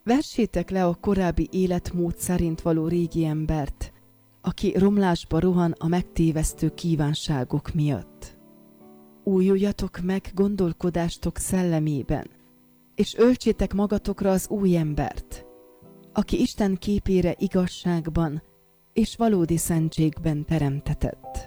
Vessétek le a korábbi életmód szerint való régi embert, aki romlásba rohan a megtévesztő kívánságok miatt. Újuljatok meg gondolkodástok szellemében, és öltsétek magatokra az új embert, aki Isten képére igazságban és valódi szentségben teremtetett.